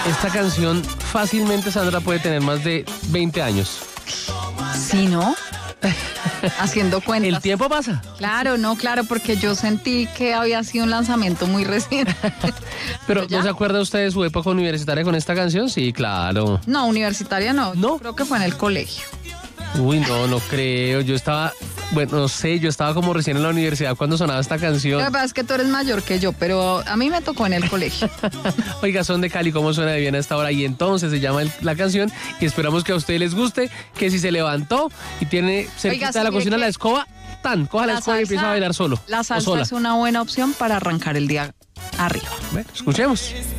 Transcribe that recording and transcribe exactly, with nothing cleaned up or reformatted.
Esta canción fácilmente, Sandra, puede tener más de veinte años. Sí, ¿no? Haciendo cuentas. El tiempo pasa. Claro, no, claro, porque yo sentí que había sido un lanzamiento muy reciente. Pero, ¿no se acuerda usted de su época universitaria con esta canción? Sí, claro. No, universitaria no. ¿No? Creo que fue en el colegio. Uy, no, no creo. Yo estaba, bueno, no sé, yo estaba como recién en la universidad cuando sonaba esta canción. Lo que pasa es que tú eres mayor que yo, pero a mí me tocó en el colegio. Oiga, Son de Cali, ¿cómo suena de bien a esta hora? Y entonces se llama el- la canción y esperamos que a ustedes les guste, que si se levantó y tiene cerquita Oiga, sí, de la mire cocina que la escoba, tan, coja la, La escoba y empieza a salsa- bailar solo La o salsa sola. es una buena opción para arrancar el día arriba. Bueno, escuchemos.